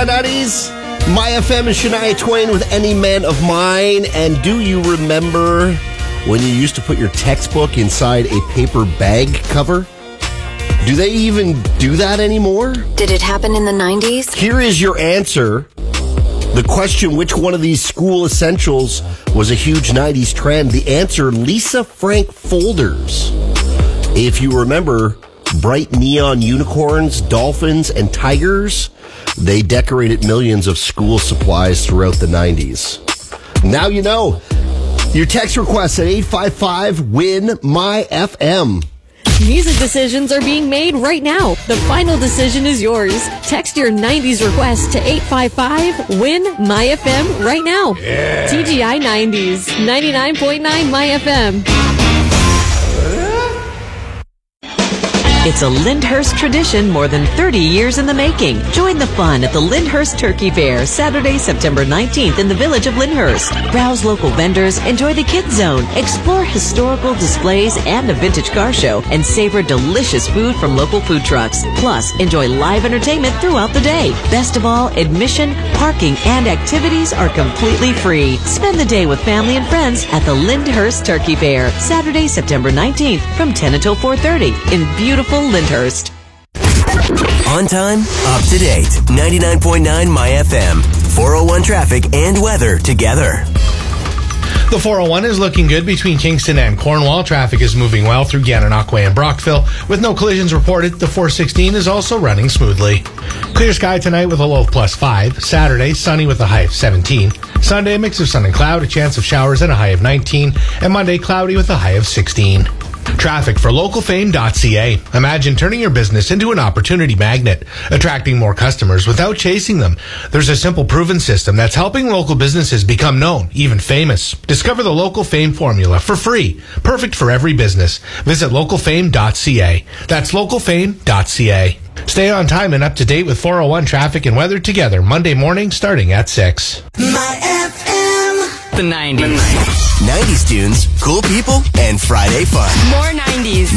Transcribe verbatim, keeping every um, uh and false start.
nine nineties. My F M and Shania Twain with Any Man of Mine. And do you remember when you used to put your textbook inside a paper bag cover? Do they even do that anymore? Did it happen in the nineties? Here is your answer. The question, which one of these school essentials was a huge nineties trend? The answer, Lisa Frank folders. If you remember, bright neon unicorns, dolphins, and tigers, they decorated millions of school supplies throughout the nineties. Now you know. Your text requests at eight five five, win my F M. Music decisions are being made right now. The final decision is yours. Text your nineties request to eight five five, win my F M right now. Yeah. T G I nineties, ninety-nine point nine My F M. It's a Lyndhurst tradition more than thirty years in the making. Join the fun at the Lyndhurst Turkey Fair, Saturday, September nineteenth in the village of Lyndhurst. Browse local vendors, enjoy the kids zone, explore historical displays and a vintage car show, and savor delicious food from local food trucks. Plus, enjoy live entertainment throughout the day. Best of all, admission, parking, and activities are completely free. Spend the day with family and friends at the Lyndhurst Turkey Fair, Saturday, September nineteenth from ten until four thirty in beautiful Lyndhurst. On time, up to date. ninety-nine point nine My F M. four oh one traffic and weather together. The four oh one is looking good between Kingston and Cornwall. Traffic is moving well through Gananoque and Brockville. With no collisions reported, the four sixteen is also running smoothly. Clear sky tonight with a low of plus five. Saturday, sunny with a high of seventeen. Sunday, a mix of sun and cloud, a chance of showers and a high of nineteen. And Monday, cloudy with a high of sixteen. Traffic for local fame dot c a. Imagine turning your business into an opportunity magnet, attracting more customers without chasing them. There's a simple proven system that's helping local businesses become known, even famous. Discover the Local Fame formula for free, perfect for every business. Visit local fame dot c a. That's local fame dot c a. Stay on time and up to date with four oh one traffic and weather together Monday morning starting at six. My F M. The nineties. nineties tunes, cool people, and Friday fun. More nineties.